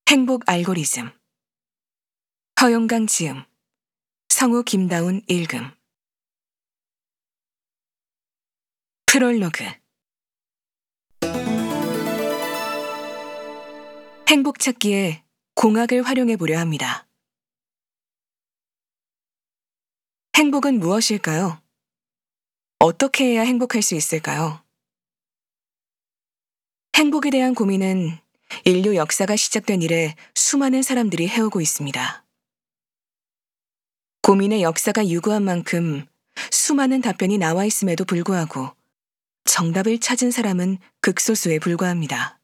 행복 알고리즘. 허용강 지음. 성우 김다운 읽음. 프롤로그. 행복 찾기에 공학을 활용해 보려 합니다. 행복은 무엇일까요? 어떻게 해야 행복할 수 있을까요? 행복에 대한 고민은 인류 역사가 시작된 이래 수많은 사람들이 해오고 있습니다. 고민의 역사가 유구한 만큼 수많은 답변이 나와 있음에도 불구하고 정답을 찾은 사람은 극소수에 불과합니다.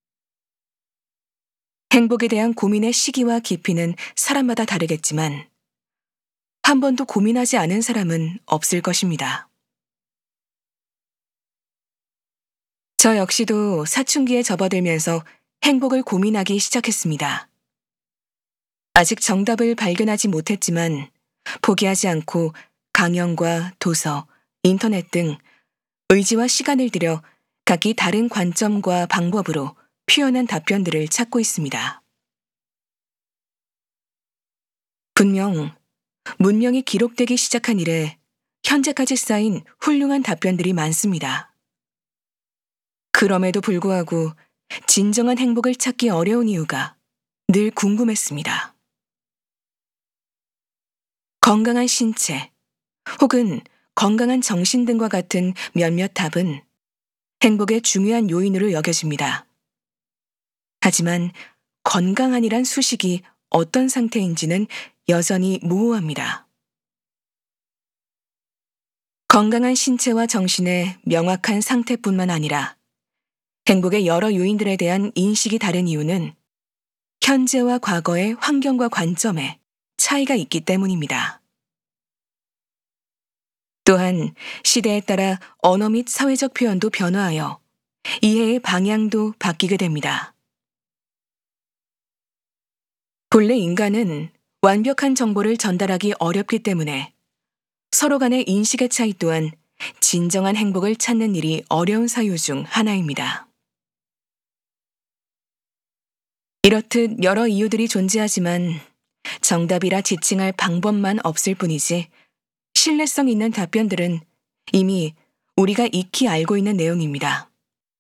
행복에 대한 고민의 시기와 깊이는 사람마다 다르겠지만 한 번도 고민하지 않은 사람은 없을 것입니다. 저 역시도 사춘기에 접어들면서 행복을 고민하기 시작했습니다. 아직 정답을 발견하지 못했지만 포기하지 않고 강연과 도서, 인터넷 등 의지와 시간을 들여 각기 다른 관점과 방법으로 표현한 답변들을 찾고 있습니다. 분명 문명이 기록되기 시작한 이래 현재까지 쌓인 훌륭한 답변들이 많습니다. 그럼에도 불구하고 진정한 행복을 찾기 어려운 이유가 늘 궁금했습니다. 건강한 신체 혹은 건강한 정신 등과 같은 몇몇 답은 행복의 중요한 요인으로 여겨집니다. 하지만 건강한이란 수식이 어떤 상태인지는 여전히 모호합니다. 건강한 신체와 정신의 명확한 상태뿐만 아니라 행복의 여러 요인들에 대한 인식이 다른 이유는 현재와 과거의 환경과 관점에 차이가 있기 때문입니다. 또한 시대에 따라 언어 및 사회적 표현도 변화하여 이해의 방향도 바뀌게 됩니다. 본래 인간은 완벽한 정보를 전달하기 어렵기 때문에 서로 간의 인식의 차이 또한 진정한 행복을 찾는 일이 어려운 사유 중 하나입니다. 이렇듯 여러 이유들이 존재하지만 정답이라 지칭할 방법만 없을 뿐이지 신뢰성 있는 답변들은 이미 우리가 익히 알고 있는 내용입니다.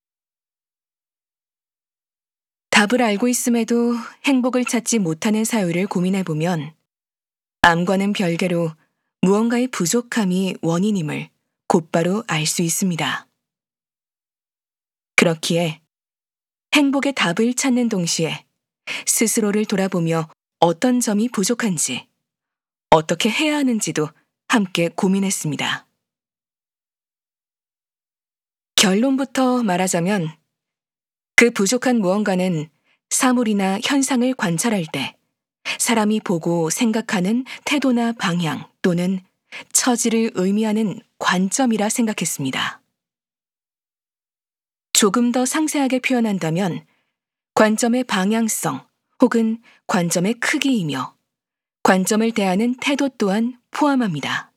답을 알고 있음에도 행복을 찾지 못하는 사유를 고민해보면 암과는 별개로 무언가의 부족함이 원인임을 곧바로 알 수 있습니다. 그렇기에 행복의 답을 찾는 동시에 스스로를 돌아보며 어떤 점이 부족한지, 어떻게 해야 하는지도 함께 고민했습니다. 결론부터 말하자면 그 부족한 무언가는 사물이나 현상을 관찰할 때 사람이 보고 생각하는 태도나 방향 또는 처지를 의미하는 관점이라 생각했습니다. 조금 더 상세하게 표현한다면 관점의 방향성 혹은 관점의 크기이며 관점을 대하는 태도 또한 포함합니다.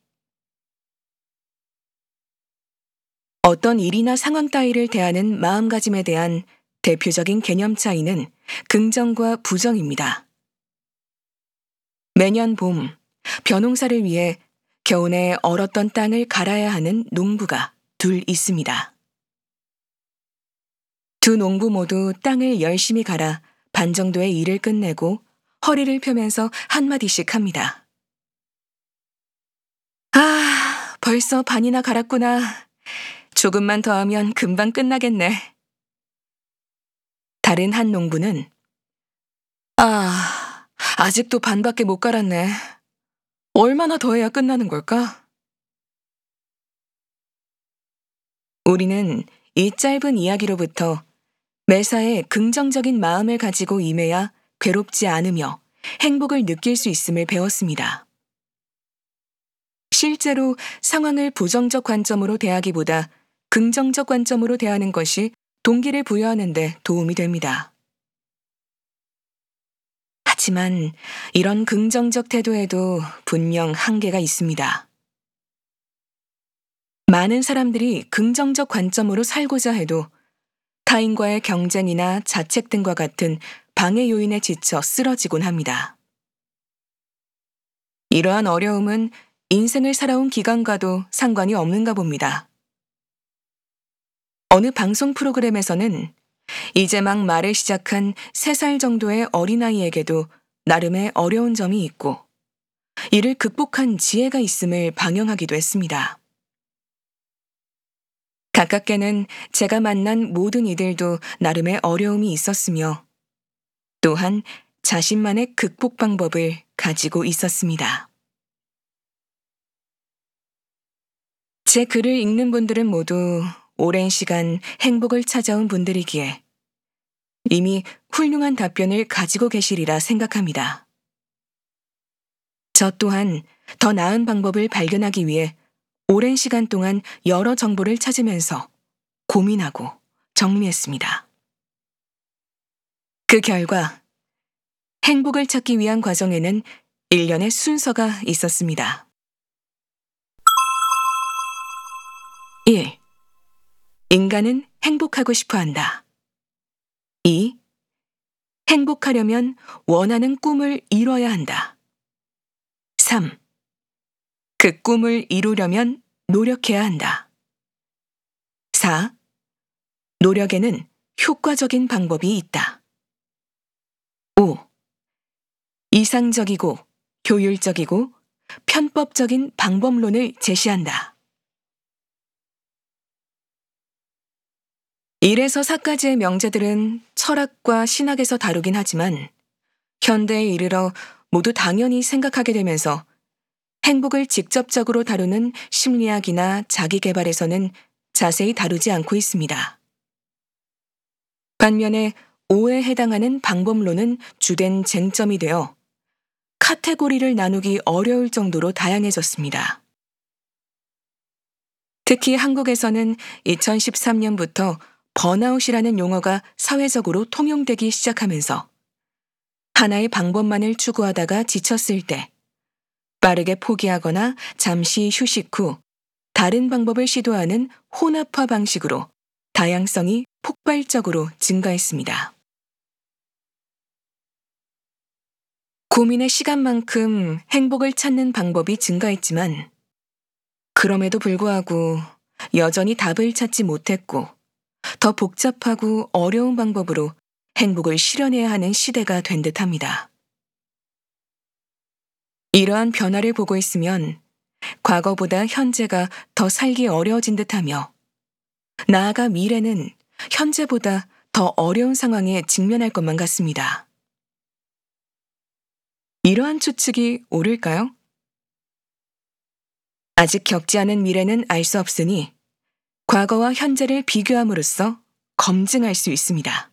어떤 일이나 상황 따위를 대하는 마음가짐에 대한 대표적인 개념 차이는 긍정과 부정입니다. 매년 봄, 벼농사를 위해 겨우내 얼었던 땅을 갈아야 하는 농부가 둘 있습니다. 두 농부 모두 땅을 열심히 갈아 반 정도의 일을 끝내고 허리를 펴면서 한마디씩 합니다. 아, 벌써 반이나 갈았구나. 조금만 더 하면 금방 끝나겠네. 다른 한 농부는 아직도 반밖에 못 갈았네. 얼마나 더 해야 끝나는 걸까? 우리는 이 짧은 이야기로부터 매사에 긍정적인 마음을 가지고 임해야 괴롭지 않으며 행복을 느낄 수 있음을 배웠습니다. 실제로 상황을 부정적 관점으로 대하기보다 긍정적 관점으로 대하는 것이 동기를 부여하는 데 도움이 됩니다. 하지만 이런 긍정적 태도에도 분명 한계가 있습니다. 많은 사람들이 긍정적 관점으로 살고자 해도 타인과의 경쟁이나 자책 등과 같은 방해 요인에 지쳐 쓰러지곤 합니다. 이러한 어려움은 인생을 살아온 기간과도 상관이 없는가 봅니다. 어느 방송 프로그램에서는 이제 막 말을 시작한 3살 정도의 어린아이에게도 나름의 어려운 점이 있고 이를 극복한 지혜가 있음을 방영하기도 했습니다. 가깝게는 제가 만난 모든 이들도 나름의 어려움이 있었으며 또한 자신만의 극복 방법을 가지고 있었습니다. 제 글을 읽는 분들은 모두 오랜 시간 행복을 찾아온 분들이기에 이미 훌륭한 답변을 가지고 계시리라 생각합니다. 저 또한 더 나은 방법을 발견하기 위해 오랜 시간 동안 여러 정보를 찾으면서 고민하고 정리했습니다. 그 결과 행복을 찾기 위한 과정에는 일련의 순서가 있었습니다. 1. 인간은 행복하고 싶어 한다. 2. 행복하려면 원하는 꿈을 이뤄야 한다. 3. 그 꿈을 이루려면 노력해야 한다. 4. 노력에는 효과적인 방법이 있다. 5. 이상적이고 효율적이고 편법적인 방법론을 제시한다. 1에서 4까지의 명제들은 철학과 신학에서 다루긴 하지만 현대에 이르러 모두 당연히 생각하게 되면서 행복을 직접적으로 다루는 심리학이나 자기계발에서는 자세히 다루지 않고 있습니다. 반면에 5에 해당하는 방법론은 주된 쟁점이 되어 카테고리를 나누기 어려울 정도로 다양해졌습니다. 특히 한국에서는 2013년부터 번아웃이라는 용어가 사회적으로 통용되기 시작하면서 하나의 방법만을 추구하다가 지쳤을 때 빠르게 포기하거나 잠시 휴식 후 다른 방법을 시도하는 혼합화 방식으로 다양성이 폭발적으로 증가했습니다. 고민의 시간만큼 행복을 찾는 방법이 증가했지만 그럼에도 불구하고 여전히 답을 찾지 못했고 더 복잡하고 어려운 방법으로 행복을 실현해야 하는 시대가 된 듯합니다. 이러한 변화를 보고 있으면 과거보다 현재가 더 살기 어려워진 듯하며 나아가 미래는 현재보다 더 어려운 상황에 직면할 것만 같습니다. 이러한 추측이 옳을까요? 아직 겪지 않은 미래는 알 수 없으니 과거와 현재를 비교함으로써 검증할 수 있습니다.